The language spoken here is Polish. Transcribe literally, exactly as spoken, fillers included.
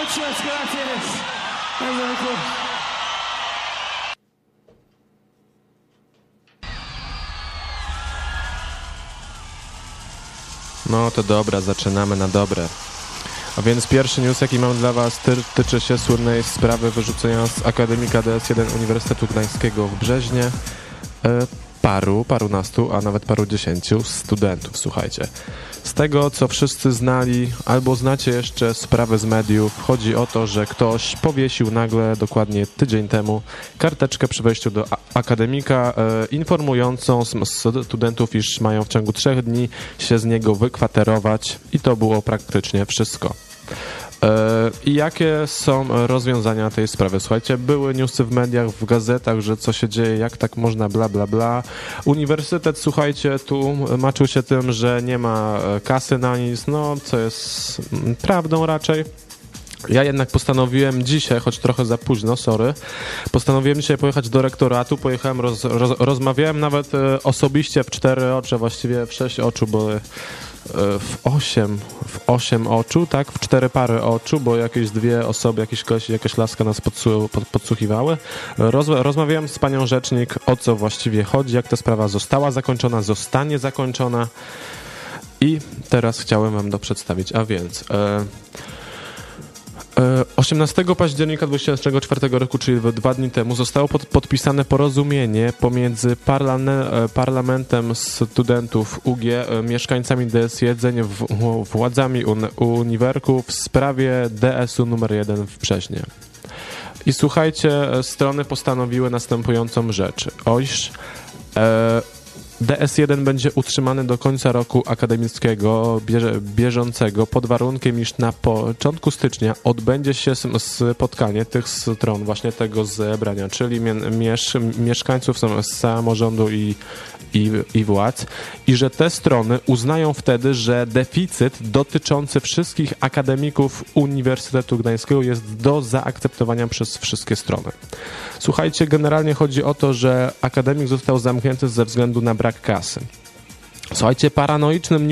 Muchas gracias. Bardzo dziękuję. No to dobra, zaczynamy na dobre. A więc pierwszy news, jaki mam dla was, ty, tyczy się słynnej sprawy wyrzucenia z akademika D S jeden Uniwersytetu Gdańskiego w Brzeźnie e, paru, parunastu, a nawet paru dziesięciu studentów, słuchajcie. Z tego, co wszyscy znali, albo znacie jeszcze sprawę z mediów, chodzi o to, że ktoś powiesił nagle, dokładnie tydzień temu, karteczkę przy wejściu do akademika e, informującą studentów, iż mają w ciągu trzech dni się z niego wykwaterować i to było praktycznie wszystko. I jakie są rozwiązania tej sprawy? Słuchajcie, były newsy w mediach, w gazetach, że co się dzieje, jak tak można, bla, bla, bla. Uniwersytet, słuchajcie, tu maczył się tym, że nie ma kasy na nic, no, co jest prawdą raczej. Ja jednak postanowiłem dzisiaj, choć trochę za późno, sorry, postanowiłem dzisiaj pojechać do rektoratu, pojechałem, roz, roz, rozmawiałem nawet osobiście w cztery oczy, właściwie w sześć oczu, bo w osiem, w osiem oczu, tak, w cztery pary oczu, bo jakieś dwie osoby, jakiś gość, jakaś laska nas podsu, pod, podsłuchiwały. Roz, rozmawiałem z panią rzecznik, o co właściwie chodzi, jak ta sprawa została zakończona, zostanie zakończona i teraz chciałem wam to przedstawić, a więc... E, osiemnastego października dwa tysiące czwartego roku, czyli dwa dni temu, zostało pod, podpisane porozumienie pomiędzy parlane, Parlamentem Studentów U G, mieszkańcami D S jeden, w, władzami un, uniwerku w sprawie D S u numer jeden w Brzeźnie. I słuchajcie, strony postanowiły następującą rzecz. Oś, e, D S jeden będzie utrzymany do końca roku akademickiego bierze, bieżącego pod warunkiem, iż na początku stycznia odbędzie się spotkanie tych stron, właśnie tego zebrania, czyli miesz, mieszkańców z samorządu i, i, i władz, i że te strony uznają wtedy, że deficyt dotyczący wszystkich akademików Uniwersytetu Gdańskiego jest do zaakceptowania przez wszystkie strony. Słuchajcie, generalnie chodzi o to, że akademik został zamknięty ze względu na brak kasy. Słuchajcie, paranoicznym